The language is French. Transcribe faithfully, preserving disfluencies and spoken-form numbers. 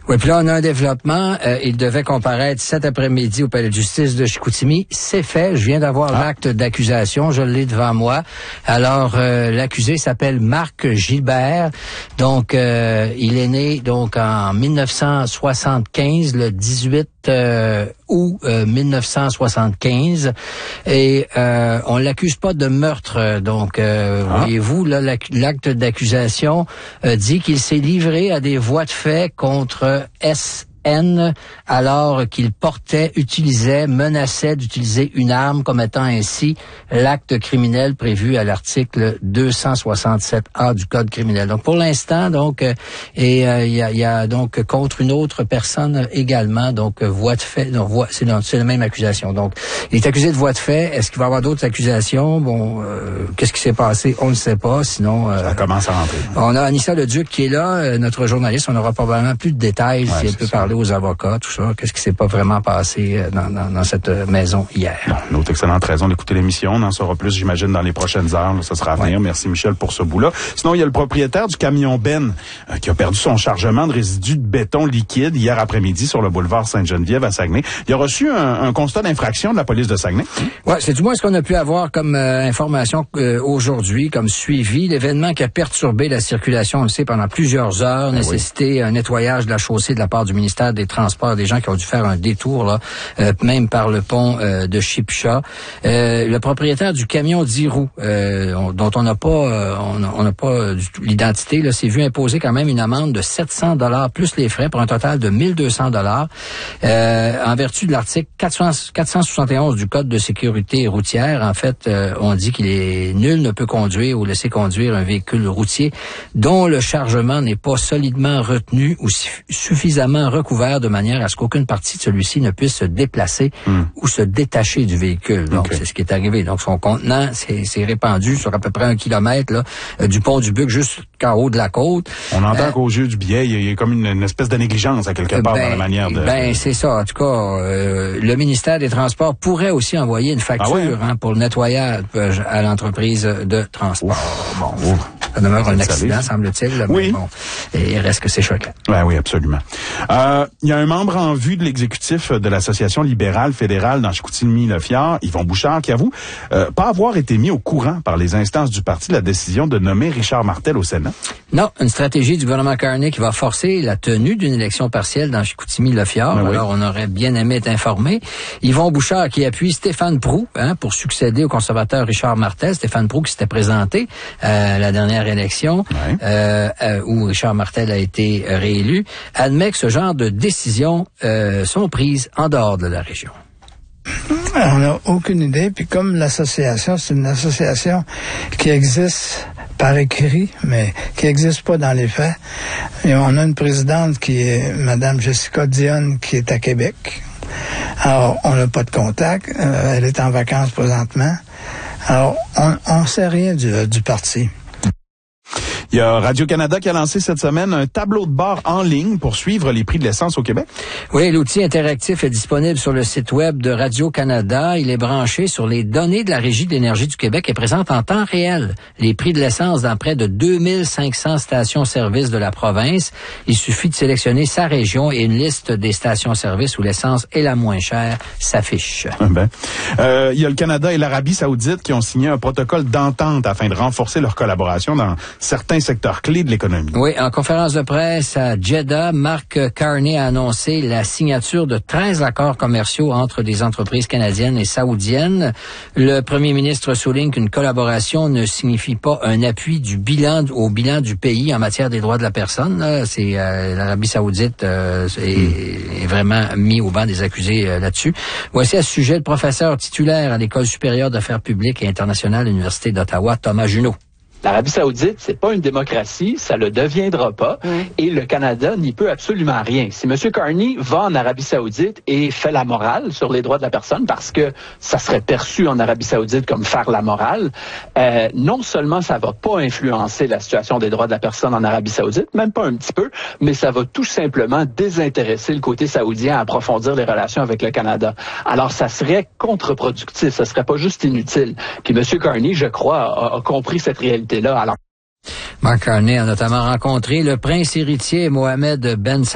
Oui, puis là, on a un développement. Euh, il devait comparaître cet après-midi au palais de justice de Chicoutimi. C'est fait. Je viens d'avoir ah. l'acte d'accusation. Je l'ai devant moi. Alors, euh, l'accusé s'appelle Marc Gilbert. Donc, euh, il est né donc en mille neuf cent soixante-quinze, le dix-huit euh, août euh, mille neuf cent soixante-quinze. Et euh, on l'accuse pas de meurtre. Donc, euh, ah. voyez-vous, là, l'acte d'accusation euh, dit qu'il s'est livré à des voies de fait contre S N alors qu'il portait, utilisait, menaçait d'utiliser une arme, commettant ainsi l'acte criminel prévu à l'article deux cent soixante-sept A du Code criminel. Donc pour l'instant, donc euh, et il euh, y, a, y a donc contre une autre personne également, donc euh, voie de fait, donc voie, c'est, c'est la même accusation. Donc il est accusé de voie de fait. Est-ce qu'il va y avoir d'autres accusations? Bon, euh, qu'est-ce qui s'est passé? On ne sait pas. Sinon, euh, ça commence à rentrer. On a Anissa Leduc qui est là, euh, notre journaliste. On aura probablement plus de détails ouais, si elle peut ça. parler aux avocats, tout ça. Qu'est-ce qui s'est pas vraiment passé dans, dans, dans cette maison hier? Bon, une autre excellente raison d'écouter l'émission. On en saura plus, j'imagine, dans les prochaines heures. Là, ça sera à venir. Ouais. Merci, Michel, pour ce bout-là. Sinon, il y a le propriétaire du camion Ben euh, qui a perdu son chargement de résidus de béton liquide hier après-midi sur le boulevard Sainte-Geneviève à Saguenay. Il a reçu un, un constat d'infraction de la police de Saguenay. Oui, c'est du moins ce qu'on a pu avoir comme euh, information euh, aujourd'hui, comme suivi. L'événement qui a perturbé la circulation, on le sait, pendant plusieurs heures, ben nécessité oui. un nettoyage de la chaussée de la part du ministère des Transports, des gens qui ont dû faire un détour, là, euh, même par le pont euh, de Chipcha. Euh, le propriétaire du camion dix roues, euh, on, dont on n'a pas, euh, on n'a pas du tout l'identité, là, s'est vu imposer quand même une amende de sept cents dollars plus les frais pour un total de mille deux cents dollars euh, en vertu de l'article quatre cent soixante et onze du Code de sécurité routière. En fait, euh, on dit qu'il est nul ne peut conduire ou laisser conduire un véhicule routier dont le chargement n'est pas solidement retenu ou suffisamment recouvert de manière à ce qu'aucune partie de celui-ci ne puisse se déplacer mm. ou se détacher du véhicule. Donc, okay. c'est ce qui est arrivé. Donc, son contenant s'est, s'est répandu sur à peu près un kilomètre là, euh, du pont du Buc jusqu'en haut de la côte. On entend euh, qu'aux yeux du billet, il y a comme une, une espèce de négligence à quelque part ben, dans la manière de... Ben, c'est ça. En tout cas, euh, le ministère des Transports pourrait aussi envoyer une facture ah ouais? hein, pour le nettoyage à l'entreprise de transport. Ouf. Bon, ouf. Ça demeure un accident, semble-t-il. Oui. Mais bon, et il reste que c'est choquant. Ben oui, absolument. Euh, il y a un membre en vue de l'exécutif de l'Association libérale fédérale dans Chicoutimi-Le-Fjord, Yvon Bouchard, qui avoue euh, pas avoir été mis au courant par les instances du parti de la décision de nommer Richard Martel au Sénat. Non, une stratégie du gouvernement Carney qui va forcer la tenue d'une élection partielle dans Chicoutimi-Le-Fjord. Ben Alors, oui. on aurait bien aimé être informé. Yvon Bouchard qui appuie Stéphane Proulx hein, pour succéder au conservateur Richard Martel. Stéphane Proulx qui s'était présenté à euh, la dernière élection ouais. euh, euh, où Richard Martel a été euh, réélu, admet que ce genre de décisions euh, sont prises en dehors de la région. On n'a aucune idée. Puis comme l'association, c'est une association qui existe par écrit, mais qui n'existe pas dans les faits. Et on a une présidente qui est Mme Jessica Dionne, qui est à Québec. Alors, on n'a pas de contact. Euh, elle est en vacances présentement. Alors, on ne sait rien du, du parti. Il y a Radio-Canada qui a lancé cette semaine un tableau de bord en ligne pour suivre les prix de l'essence au Québec. Oui, l'outil interactif est disponible sur le site web de Radio-Canada. Il est branché sur les données de la Régie de l'énergie du Québec et présente en temps réel les prix de l'essence dans près de deux mille cinq cents stations-service de la province. Il suffit de sélectionner sa région et une liste des stations-service où l'essence est la moins chère s'affiche. Ben, euh, il y a le Canada et l'Arabie saoudite qui ont signé un protocole d'entente afin de renforcer leur collaboration dans certains secteurs clés de l'économie. Oui, en conférence de presse à Jeddah, Mark Carney a annoncé la signature de treize accords commerciaux entre des entreprises canadiennes et saoudiennes. Le premier ministre souligne qu'une collaboration ne signifie pas un appui du bilan au bilan du pays en matière des droits de la personne. Là. C'est euh, l'Arabie saoudite euh, est, mm. est vraiment mis au banc des accusés euh, là-dessus. Voici à ce sujet le professeur titulaire à l'École supérieure d'affaires publiques et internationales de l'Université d'Ottawa, Thomas Junot. L'Arabie saoudite, c'est pas une démocratie, ça le deviendra pas, mmh. et le Canada n'y peut absolument rien. Si M. Carney va en Arabie saoudite et fait la morale sur les droits de la personne, parce que ça serait perçu en Arabie saoudite comme faire la morale, euh, non seulement ça va pas influencer la situation des droits de la personne en Arabie saoudite, même pas un petit peu, mais ça va tout simplement désintéresser le côté saoudien à approfondir les relations avec le Canada. Alors ça serait contre-productif, ça serait pas juste inutile. Puis M. Carney, je crois, a, a compris cette réalité. Là, alors. Mark Carney a notamment rencontré le prince héritier Mohamed Ben